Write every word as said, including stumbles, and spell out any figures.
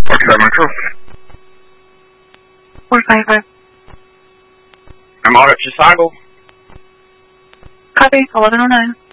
Metro. four five five. I'm out at Chisago. Copy, eleven oh nine.